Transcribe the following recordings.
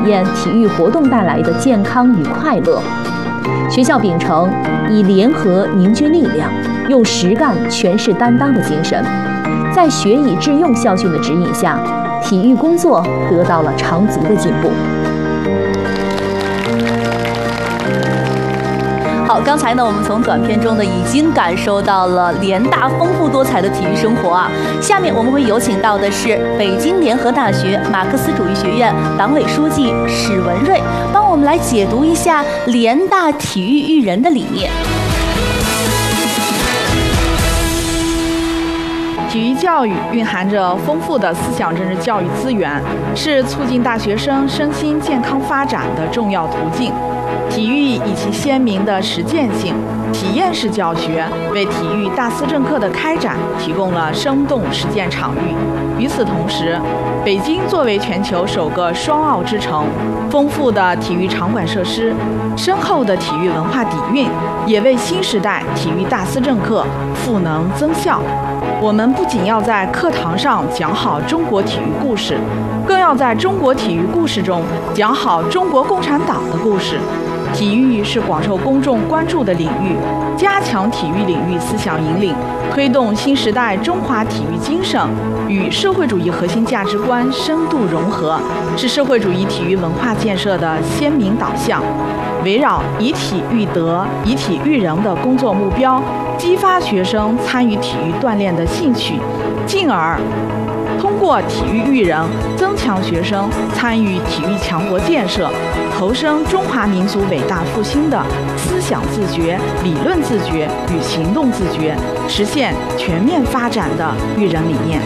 验体育活动带来的健康与快乐。学校秉承以联合凝聚力量，用实干诠释担当的精神，在学以致用校训的指引下，体育工作得到了长足的进步。好，刚才呢，我们从短片中呢已经感受到了联大丰富多彩的体育生活啊。下面我们会有请到的是北京联合大学马克思主义学院党委书记史文瑞，帮我们来解读一下联大体育育人的理念。 体育教育蕴含着丰富的思想政治教育资源，是促进大学生身心健康发展的重要途径。体育以其鲜明的实践性、体验式教学，为体育大思政课的开展提供了生动实践场域。与此同时，北京作为全球首个双奥之城，丰富的体育场馆设施、深厚的体育文化底蕴，也为新时代体育大思政课赋能增效。我们不仅要在课堂上讲好中国体育故事，更要在中国体育故事中讲好中国共产党的故事。体育是广受公众关注的领域，加强体育领域思想引领，推动新时代中华体育精神与社会主义核心价值观深度融合，是社会主义体育文化建设的鲜明导向。围绕以体育德、以体育人的工作目标，激发学生参与体育锻炼的兴趣，进而通过体育育人，增强学生参与体育强国建设，投身中华民族伟大复兴的思想自觉、理论自觉与行动自觉，实现全面发展的育人理念。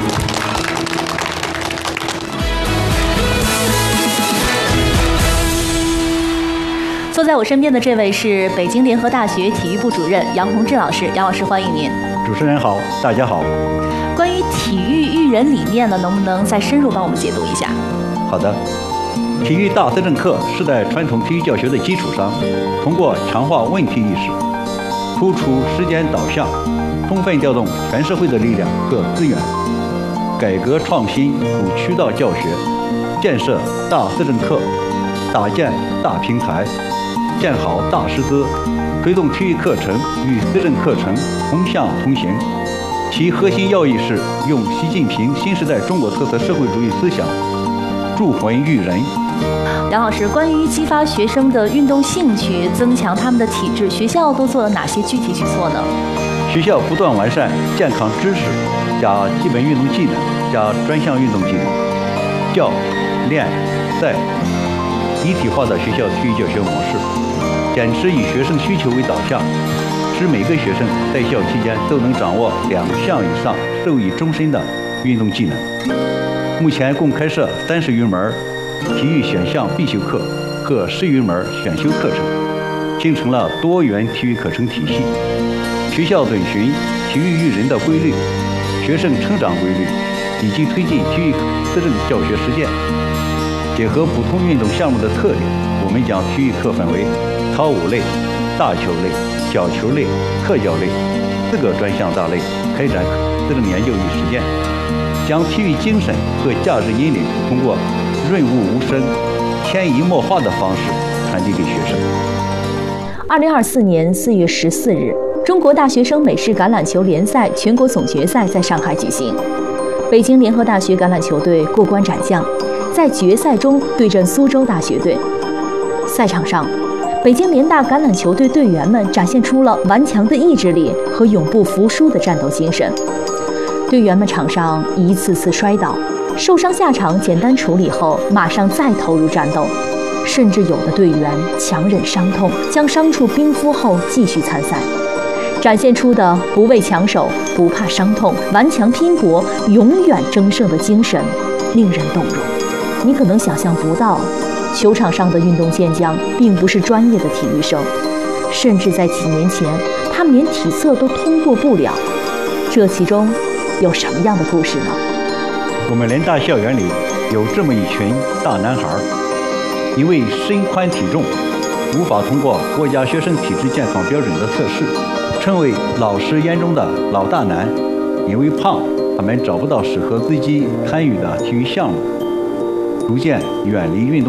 坐在我身边的这位是北京联合大学体育部主任杨洪志老师，杨老师欢迎您。 主持人好，大家好。 关于体育育人理念呢，能不能再深入帮我们解读一下？ 好的，体育大思政课是在传统体育教学的基础上，通过强化问题意识，突出时间导向，充分调动全社会的力量和资源，改革创新主渠道教学，建设大思政课，搭建大平台，建好大师资，推动体育课程与思政课程同向同行。其核心要义是用习近平新时代中国特色社会主义思想铸魂育人。 杨老师，关于激发学生的运动兴趣，增强他们的体质，学校都做了哪些具体举措呢？ 学校不断完善健康知识加基本运动技能加专项运动技能，教、练、赛一体化的学校体育教学模式，坚持以学生需求为导向，使每个学生在校期间都能掌握2项以上受益终身的运动技能。目前共开设30余门体育选项必修课和10余门选修课程，形成了多元体育课程体系。学校遵循体育育人的规律、学生成长规律，以及推进体育思政教学实践。结合不同运动项目的特点，我们将体育课分为操舞类、大球类、小球类、特教类4个专项大类，开展思政研究与实践，将体育精神和价值引领通过润物无声、潜移默化的方式传递给学生。 2024年4月14日，中国大学生美式橄榄球联赛全国总决赛在上海举行。北京联合大学橄榄球队过关斩将，在决赛中对阵苏州大学队。赛场上，北京联大橄榄球队队员们展现出了顽强的意志力和永不服输的战斗精神。队员们场上一次次摔倒，受伤下场简单处理后，马上再投入战斗，甚至有的队员强忍伤痛，将伤处冰敷后继续参赛，展现出的不畏强手、不怕伤痛、顽强拼搏、永远争胜的精神，令人动容。你可能想象不到，球场上的运动健将并不是专业的体育生，甚至在几年前，他们连体测都通过不了。这其中有什么样的故事呢？ 我们联大校园里有这么一群大男孩，因为身宽体重，无法通过国家学生体质健康标准的测试，成为老师眼中的老大难。因为胖，他们找不到适合自己参与的体育项目，逐渐远离运动。